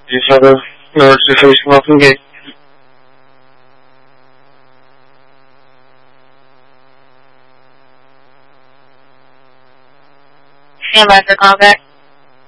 You have a notification of engagement. Stand by for callback.